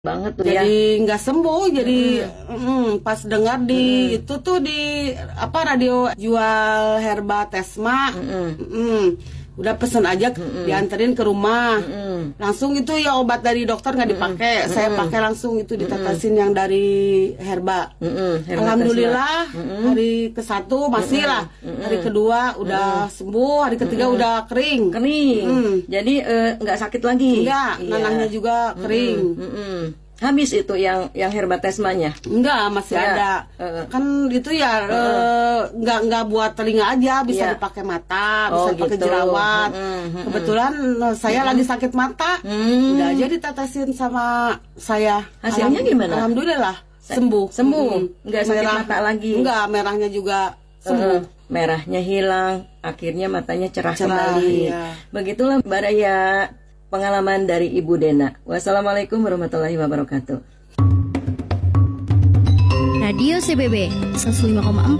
banget tuh ya. Jadi nggak sembuh, jadi pas dengar di itu tuh di radio jual herba Tesma, udah pesen aja dianterin ke rumah, langsung itu ya obat dari dokter nggak dipakai, saya pakai langsung itu ditetesin yang dari herba. Alhamdulillah hari ke-1 masih lah, hari kedua udah sembuh, hari ketiga udah kering. Jadi nggak sakit lagi. Enggak, nanahnya juga kering. Habis itu yang herba Tesmanya? Enggak, masih ada. Kan itu ya enggak buat telinga aja, bisa dipakai mata, bisa dipakai jerawat. Kebetulan saya lagi sakit mata, udah aja ditetesin sama saya. Hasilnya gimana? Alhamdulillah sembuh. Enggak sakit mata lagi. Enggak, merahnya juga sembuh. Merahnya hilang, akhirnya matanya cerah kembali. Iya. Begitulah Mbak Raya, pengalaman dari Ibu Dena. Wassalamualaikum warahmatullahi wabarakatuh. Radio CBB 105,4